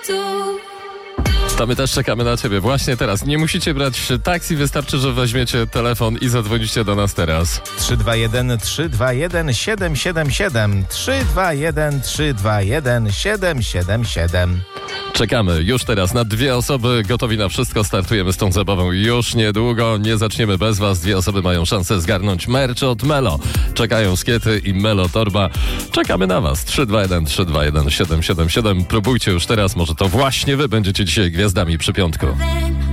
To my też czekamy na ciebie właśnie teraz. Nie musicie brać taksi, wystarczy, że weźmiecie telefon i zadzwonicie do nas teraz. 321 321 777 321 321 777. Czekamy już teraz na 2 osoby, gotowi na wszystko, startujemy z tą zabawą już niedługo, nie zaczniemy bez was, 2 osoby mają szansę zgarnąć merch od Melo. Czekają skiety i Melo Torba, czekamy na was, 321 321 777, próbujcie już teraz, może to właśnie wy będziecie dzisiaj gwiazdami przy piątku.